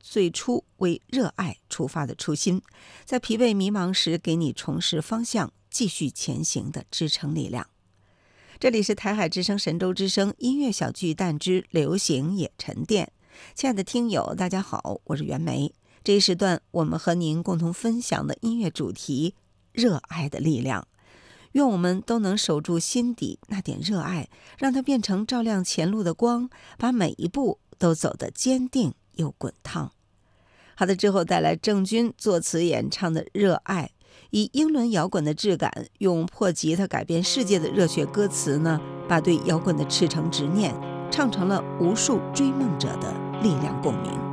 最初为热爱出发的初心，在疲惫迷茫时给你重拾方向、继续前行的支撑力量。这里是台海之声神州之声音乐小巨蛋之流行也沉淀。亲爱的听友，大家好，我是袁梅。这一时段我们和您共同分享的音乐主题，热爱的力量。愿我们都能守住心底那点热爱，让它变成照亮前路的光，把每一步都走得坚定又滚烫。好的，之后带来郑钧作词演唱的《热爱》，以英伦摇滚的质感，用破吉他改变世界的热血歌词呢，把对摇滚的赤诚执念唱成了无数追梦者的力量共鸣。